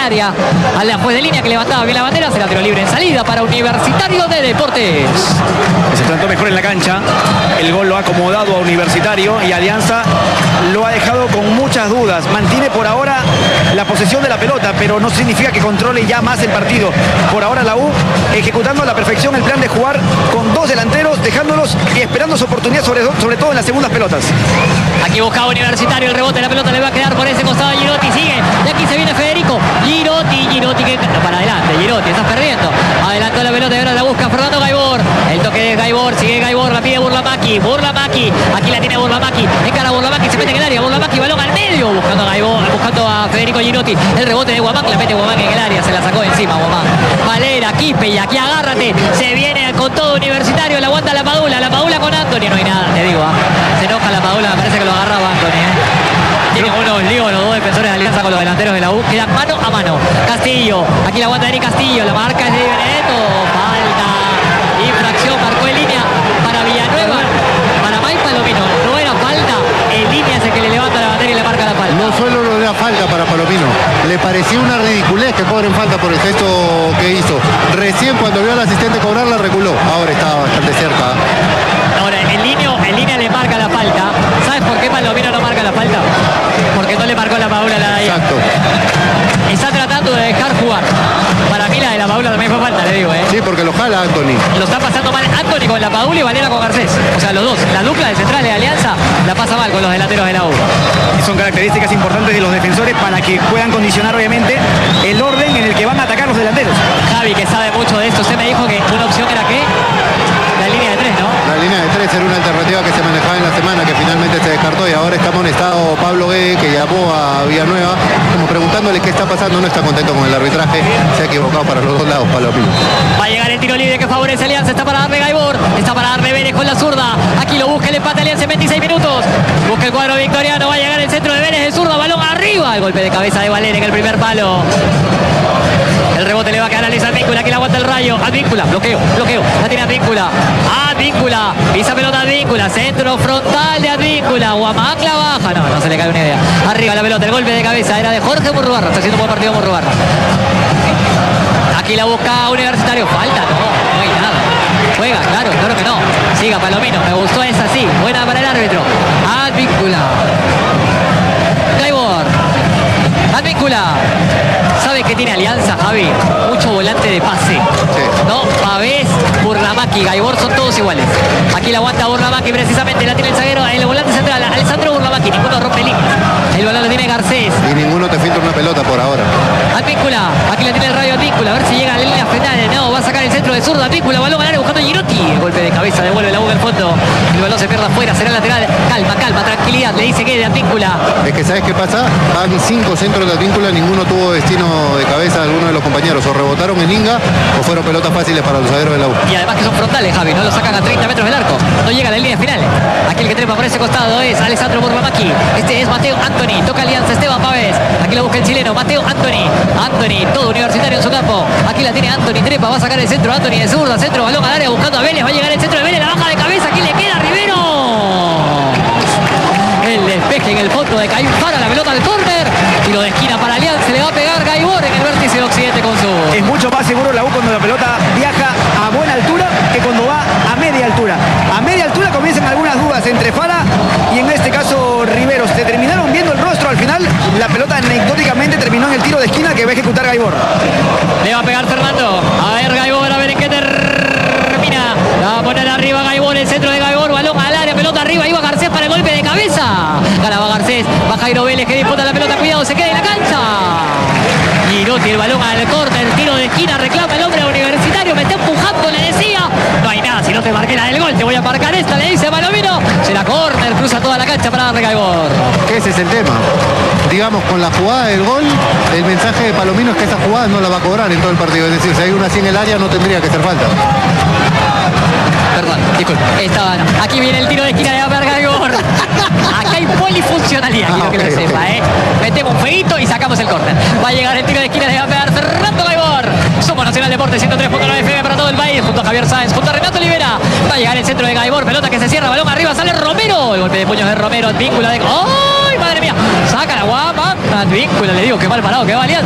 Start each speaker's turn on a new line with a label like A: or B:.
A: área. Al juez de línea que levantaba bien la bandera. Será tiro libre en salida para Universitario de Deportes.
B: Se plantó mejor en la cancha. El gol lo ha acomodado a Universitario y Alianza lo ha dejado con muchas dudas. Mantiene por ahora la posesión de la pelota, pero no significa que controle ya más el partido. Por ahora la U ejecutando a la perfección el plan de jugar con dos delanteros, dejándolos y esperando su oportunidad, sobre todo en las segundas pelotas.
A: Aquí buscaba Universitario el rebote, la pelota le va a quedar por ese costado a Girotti, sigue, y aquí se viene Federico, Girotti que para adelante, Girotti, estás perdiendo, adelantó la pelota y ahora la busca Fernando Gaibor, el toque de Gaibor, sigue Gaibor, la pide Burlamaqui, aquí la tiene Burlamaqui, encara Burlamaqui, se mete en el área, Burlamaqui, balón al medio, buscando a Gaibor, buscando a Federico Girotti, el rebote de Guamán, la mete Guamán en el área, se la sacó encima Guamán, Valera, Quispe, y aquí agárrate, se viene con todo Universitario, la aguanta la Padula con Anthony, no hay nada, te digo, se enoja la Padula, me parece que lo agarraba Anthony, Tiene unos líos los dos defensores de Alianza con los delanteros de la U, quedan mano a mano, Castillo, aquí la aguanta Eric Castillo, la marca es de Benedetto, falta, infracción, marcó en línea para Villanueva, para Mike Palomino, no era falta, en línea es el que le levanta la bandera y le marca la falta.
C: No solo no era falta para Palomino, le pareció una ridiculez que cobren falta por el gesto que hizo. Recién cuando vio al asistente cobrarla reculó, ahora estaba bastante cerca.
A: Ahora, en línea le marca la falta. ¿Sabes por qué Palomino no marca la falta? Porque no le marcó la Paula la de ahí.
C: Exacto.
A: Está tratando de dejar jugar. Para mí la de la Paula también fue falta, le digo,
C: Sí, porque lo jala Anthony.
A: Lo está pasando mal Anthony con la Paula y Valera con Garcés. O sea, los dos. La dupla de centrales de Alianza la pasa mal con los delanteros de la U.
B: Y son características importantes de los defensores para que puedan condicionar obviamente el orden en el que van a atacar los delanteros.
A: Javi, que sabe mucho de esto, usted me dijo que una opción era ¿qué? La línea de tres, ¿no?
C: La línea de tres era una alternativa que se manejaba en la semana, que finalmente se descartó, y ahora está amonestado Pablo Guede, que llamó a Villanueva como preguntándole qué está pasando. No está contento con el arbitraje, se ha equivocado para los dos lados, Palomino.
A: Va a llegar el tiro libre que favorece a Alianza, está para darle Gaibor, está para darle Vélez con la zurda, aquí lo busca el empate Alianza en 26 minutos, busca el cuadro victoriano, va a llegar el centro de Vélez de zurda, balón arriba, el golpe de cabeza de Valera en el primer palo. El rebote le va a quedar a Luis Advíncula, que le aguanta el Rayo. Advíncula, bloqueo. La tiene Advíncula. Pisa pelota Advíncula. Centro frontal de Advíncula. Guamán la baja. No se le cae una idea. Arriba la pelota, el golpe de cabeza era de Jorge Murrubarra. Está haciendo un buen partido Murrubarra. Aquí la busca Universitario. Falta, no hay nada. Juega, claro que no. Siga Palomino, me gustó esa, sí. Buena para el árbitro. Advíncula. Gaibor. Advíncula. ¿Sabe qué tiene Alianza, Javi? Mucho volante de pase.
C: Sí.
A: ¿No? Pavés, Burlamaqui, Gaibor son todos iguales. Aquí la aguanta Burlamaqui precisamente, la tiene el zaguero, el volante central, Alessandro Burlamaqui, ninguno rompe líneas. El balón lo tiene Garcés.
C: Y ninguno te filtra una pelota por ahora.
A: Advíncula, aquí la tiene el Rayo Advíncula, a ver si llega a la línea final. No, va a sacar el centro de zurda, Advíncula, balón al área buscando a Girotti. El golpe de cabeza, devuelve la U al fondo. El balón se pierde afuera, será lateral. Calma, tranquilidad, le dice que de Advíncula.
C: Es que ¿sabes qué pasa? Van 5 centros de Advíncula, ninguno tuvo destino de cabeza de alguno de los compañeros. O rebotaron en Inga o fueron pelotas fáciles para los zagueros de la U.
A: Y además que son frontales, Javi, no lo sacan a 30 metros del arco. No llega a la línea final. Aquí el que trepa por ese costado es Alessandro Burlamaqui. Este es Mateo Anthony. Toca Alianza, Esteban Pavés. Aquí lo busca el chileno, Mateo Anthony, todo Universitario en su campo. Aquí la tiene Anthony, trepa, va a sacar el centro Anthony de zurda, centro, balón al área buscando a Vélez. Va a llegar el centro de Vélez, la baja de cabeza. Aquí le queda Rivero. El despeje en el fondo de Caín para la pelota al córner. Tiro de esquina para Alianza, le va a pegar Gaibor en el vértice de Occidente con su.
B: Es mucho más seguro la U cuando la pelota viaja a buena altura que cuando va a media altura. A media altura comienzan algunas dudas entre Fara y en este caso Riveros. Se terminaron viendo el rostro al final. La pelota anecdóticamente terminó en el tiro de esquina que va a ejecutar Gaibor.
A: Le va a pegar Fernando. A ver Gaibor, a ver en qué termina. La va a poner arriba Gaibor, el centro de Gaibor, balón al área, pelota arriba, iba Garcés para el golpe de cabeza. Ganaba Garcés, va Jairo Vélez que disputa la pelota, cuidado, se queda en la cancha. Girotti, el balón al corte, el tiro de esquina, reclama el hombre Universitario, me está empujando, le decía. No hay nada, si no te marqué la del gol, te voy a marcar esta, le dice Palomino. Se la córner, cruza toda la cancha para darle Gaibor.
C: Ese es el tema. Digamos, con la jugada del gol, el mensaje de Palomino es que esa jugada no la va a cobrar en todo el partido. Es decir, si hay una así en el área no tendría que hacer falta.
A: Perdón, disculpe. Aquí viene el tiro de esquina de Gaibor. Acá hay polifuncionalidad, quiero que lo sepa, Metemos un feíto y sacamos el córner. Va a llegar el tiro de esquina de Fernando Gaibor. Somos Nacional Deportes 103.9 FM para todo el país, junto a Javier Sáenz, junto a Renato Olivera. Va a llegar el centro de Gaibor, pelota que se cierra, balón arriba, sale Romero. El golpe de puños de Romero, Advíncula de. ¡Ay, madre mía! Saca la guapa. Advíncula, le digo que mal parado, que va Alianza.